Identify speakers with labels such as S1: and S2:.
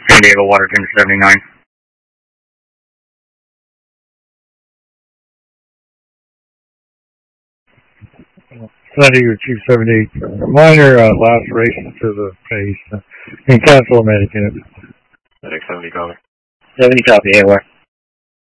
S1: San Diego Water 1079.
S2: San Diego 278. Minor laceration to the face. And cancel a medic unit.
S3: Medic 70 caller.
S1: 70 copy, AOR.